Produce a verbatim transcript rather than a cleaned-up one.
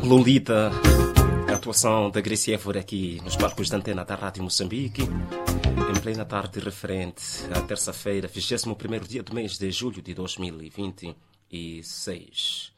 Lolita, a atuação da Gracie Évora aqui nos palcos da antena da Rádio Moçambique, em plena tarde referente à terça-feira, vigésimo primeiro dia do mês de julho de dois mil e vinte e seis.